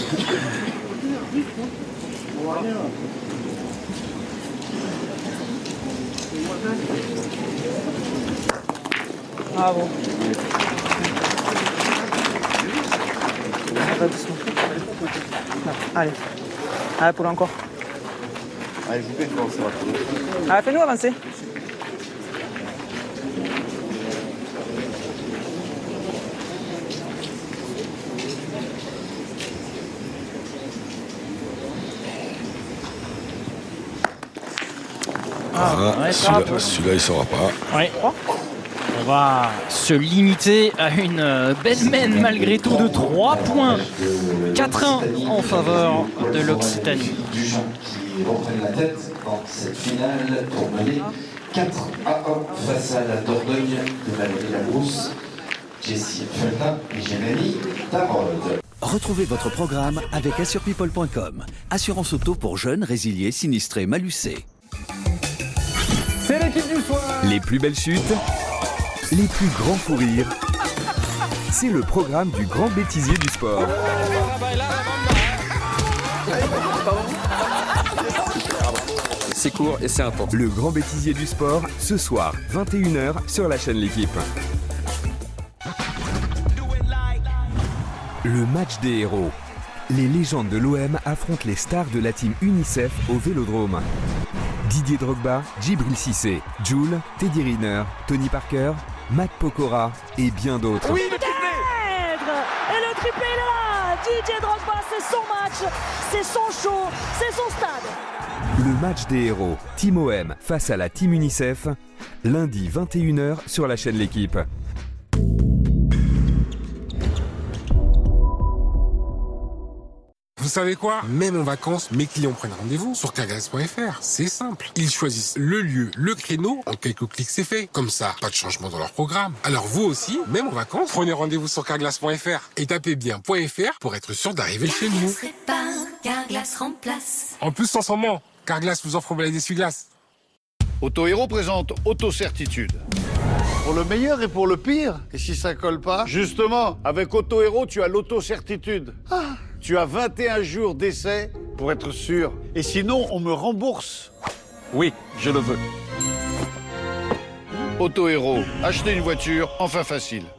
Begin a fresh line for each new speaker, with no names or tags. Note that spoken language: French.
Bravo. Allez. Allez, pour encore.
Allez, je vous fais comment ça va.
Allez, fais-nous avancer.
Celui-là, il saura pas.
Ouais. On va se limiter à une belle mène malgré tout de 3 points. 4-1 en faveur de l'Occitanie.
Qui reprennent la tête dans cette finale pour mener 4-1 face à la Dordogne de Valérie Labrousse, Jessie Feltin et Jérémy Tarode.
Retrouvez votre programme avec assurepeople.com. Assurance auto pour jeunes, résiliés, sinistrés, malucés.
C'est l'équipe du soir.
Les plus belles chutes, les plus grands fous rires. C'est le programme du grand bêtisier du sport.
C'est court et c'est intense.
Le grand bêtisier du sport, ce soir, 21h sur la chaîne L'équipe. Le match des héros. Les légendes de l'OM affrontent les stars de la team UNICEF au Vélodrome. Didier Drogba, Djibril Cissé, Jules, Teddy Riner, Tony Parker, Matt Pokora et bien d'autres.
Oui, le triplé. Et le triplé est là. Didier Drogba, c'est son match, c'est son show, c'est son stade.
Le match des héros, Team OM face à la Team UNICEF, lundi 21h sur la chaîne L'équipe.
Vous savez quoi? Même en vacances, mes clients prennent rendez-vous sur carglass.fr. C'est simple. Ils choisissent le lieu, le créneau. En quelques clics, c'est fait. Comme ça, pas de changement dans leur programme. Alors vous aussi, même en vacances, prenez rendez-vous sur carglass.fr et tapez bien .fr pour être sûr d'arriver chez nous.
Carglass remplace.
En plus, en ce moment, Carglass vous offre balai d'essuie-glace.
Auto-Héros présente Auto-Certitude. Pour le meilleur et pour le pire. Et si ça colle pas? Justement, avec Auto-Héros, tu as l'auto-certitude. Tu as 21 jours d'essai pour être sûr. Et sinon, on me rembourse.
Oui, je le veux.
Auto-Héros, acheter une voiture, enfin facile.